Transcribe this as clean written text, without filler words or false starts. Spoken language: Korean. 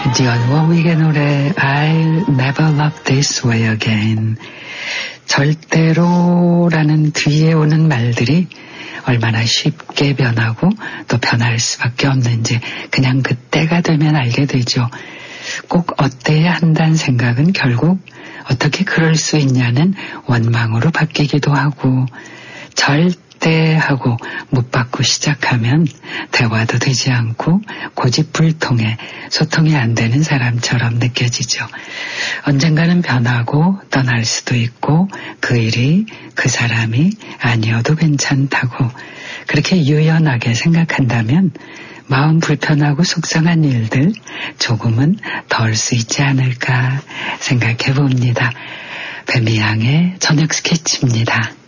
디언 워윅의 노래 I'll never love this way again. 절대로라는 뒤에 오는 말들이 얼마나 쉽게 변하고 또 변할 수밖에 없는지 그냥 그때가 되면 알게 되죠. 꼭 어때야 한다는 생각은 결국 어떻게 그럴 수 있냐는 원망으로 바뀌기도 하고 절대 하고 못 받고 시작하면 대화도 되지 않고 고집불통에 소통이 안 되는 사람처럼 느껴지죠. 언젠가는 변하고 떠날 수도 있고 그 일이 그 사람이 아니어도 괜찮다고 그렇게 유연하게 생각한다면 마음 불편하고 속상한 일들 조금은 덜 수 있지 않을까 생각해 봅니다. 배미양의 저녁 스케치입니다.